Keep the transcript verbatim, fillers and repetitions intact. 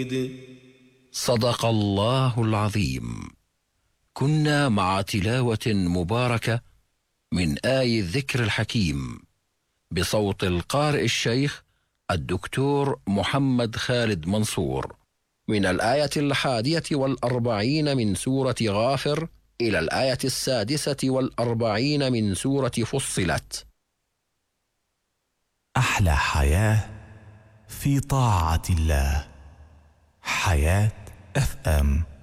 صدق الله العظيم. كنا مع تلاوة مباركة من آي الذكر الحكيم بصوت القارئ الشيخ الدكتور محمد خالد منصور، من الآية الحادية والأربعين من سورة غافر إلى الآية السادسة والأربعين من سورة فصلت. أحلى حياة في طاعة الله. حياة اف ام.